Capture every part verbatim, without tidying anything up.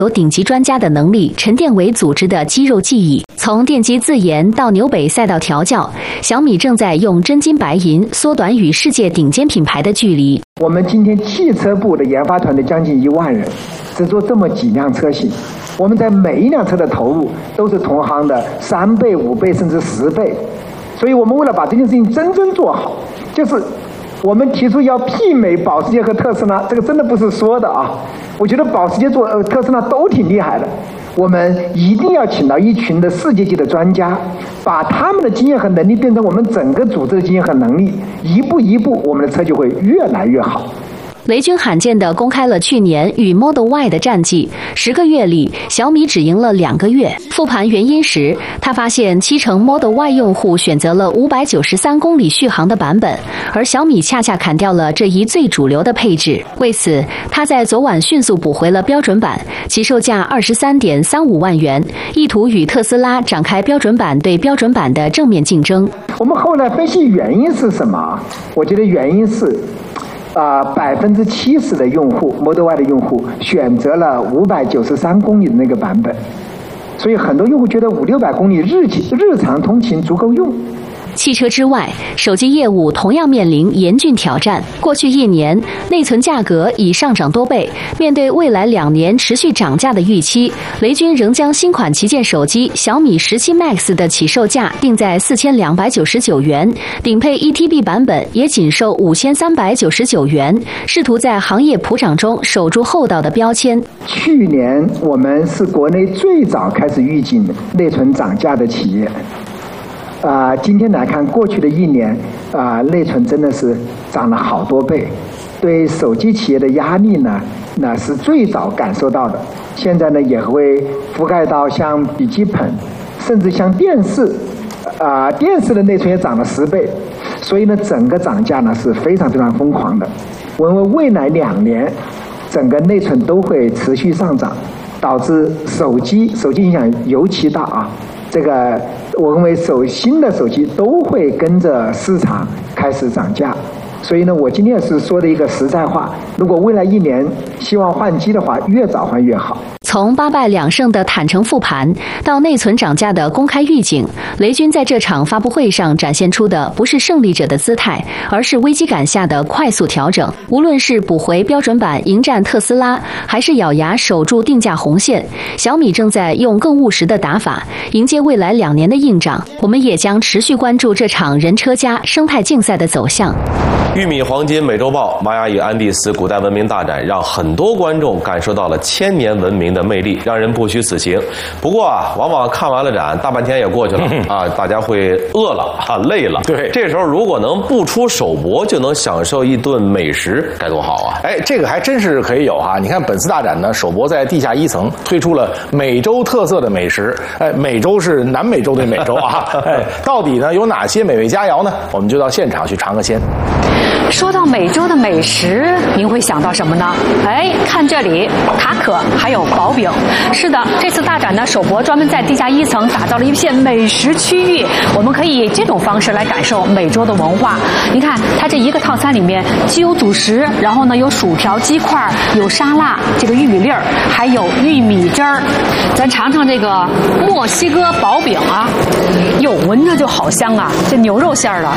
有顶级专家的能力沉淀为组织的肌肉记忆。从电机自研到纽北赛道调教，小米正在用真金白银缩短与世界顶尖品牌的距离。 我们今天汽车部的研发团队将近一万人，只做这么几辆车型。我们在每一辆车的投入都是同行的三倍、五倍甚至十倍。所以我们为了把这件事情真正做好，就是我们提出要媲美保时捷和特斯拉，这个真的不是说的啊。我觉得保时捷做呃特斯拉都挺厉害的，我们一定要请到一群的世界级的专家，把他们的经验和能力变成我们整个组织的经验和能力，一步一步我们的车就会越来越好。 雷军罕见地公开了去年与 Model Y 的战绩，十个月里，小米只赢了两个月。复盘原因时，他发现七成 Model Y 用户选择了五百九十三公里续航的版本，而小米恰恰砍掉了这一最主流的配置。为此，他在昨晚迅速补回了标准版，其售价二十三点三五万元，意图与特斯拉展开标准版对标准版的正面竞争。 我们后来分析原因是什么？我觉得原因是。啊，百分之七十的用户 Model Y 的用户选择了五百九十三公里的那个版本，所以很多用户觉得五六百公里日日常通勤足够用。 汽车之外，手机业务同样面临严峻挑战。过去一年，内存价格已上涨多倍。面对未来两年持续涨价的预期，雷军仍将新款旗舰手机小米十七 Max 的起售价定在四千两百九十九元，顶配 一 T B 版本也仅售五千三百九十九元，试图在行业普涨中守住厚道的标签。 去年我们是国内最早开始预警内存涨价的企业。啊、呃，今天来看，过去的一年，啊、呃，内存真的是涨了好多倍，对手机企业的压力呢，那是最早感受到的。现在呢，也会覆盖到像笔记本，甚至像电视，啊、呃，电视的内存也涨了十倍，所以呢，整个涨价呢是非常非常疯狂的。我认为未来两年，整个内存都会持续上涨，导致手机手机影响尤其大啊。这个我认为手新的手机都会跟着市场开始涨价，所以呢，我今天也是说的一个实在话，如果未来一年希望换机的话，越早换越好。 从八败两胜的坦诚复盘到内存涨价的公开预警，雷军在这场发布会上展现出的不是胜利者的姿态，而是危机感下的快速调整。无论是补回标准版迎战特斯拉，还是咬牙守住定价红线，小米正在用更务实的打法迎接未来两年的硬仗。我们也将持续关注这场人车家生态竞赛的走向。 玉米黄金美洲豹、玛雅与安第斯古代文明大展，让很多观众感受到了千年文明的魅力，让人不虚此行。不过啊，往往看完了展，大半天也过去了啊，大家会饿了啊，累了。对，这时候如果能不出手博就能享受一顿美食，该多好啊！ 哎，这个还真是可以有哈。你看本次大展呢，首博在地下一层推出了美洲特色的美食。哎，美洲是南美洲的美洲啊。哎，到底呢有哪些美味佳肴呢？我们就到现场去尝个鲜。 说到美洲的美食，您会想到什么呢？哎，看这里，塔可还有薄饼。是的，这次大展呢，首博专门在地下一层打造了一片美食区域，我们可以以这种方式来感受美洲的文化。您看，它这一个套餐里面既有主食，然后呢有薯条、鸡块，有沙拉，这个玉米粒儿，还有玉米汁儿。咱尝尝这个墨西哥薄饼啊，哟，闻着就好香啊，这牛肉馅儿的。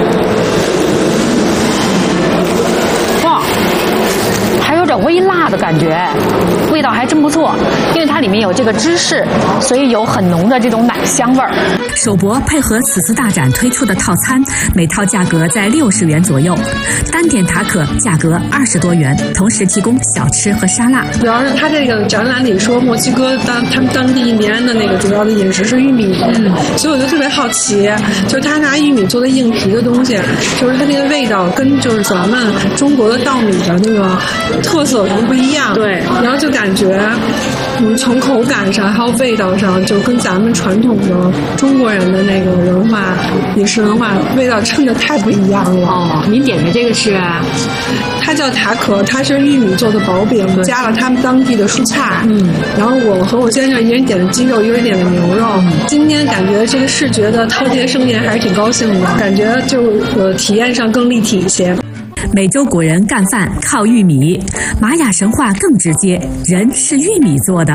哇，还有点微辣的感觉，味道还真不错。因为它里面有这个芝士，所以有很浓的这种奶香味儿。 首博配合此次大展推出的套餐，每套价格在六十元左右，单点塔可价格二十多元，同时提供小吃和沙拉。 主要是它这个展览里说墨西哥当他们当地一年的那个主要的饮食是玉米，嗯，所以我就特别好奇，就是他拿玉米做的硬皮的东西，就是它这个味道跟就是咱们中国的稻米的那个特色有什么不一样？对，然后就感觉，嗯，从口感上还有味道上，就跟咱们传统的中国人的那个文化饮食文化味道真的太不一样了。 哦，您点的这个是？ 它叫塔可，它是玉米做的薄饼，加了他们当地的蔬菜。嗯，然后我和我先生一人点的鸡肉，一人点的牛肉。嗯、今天感觉这个视觉的饕餮盛宴还是挺高兴的，感觉就呃体验上更立体一些。 美洲古人干饭靠玉米，玛雅神话更直接，人是玉米做的。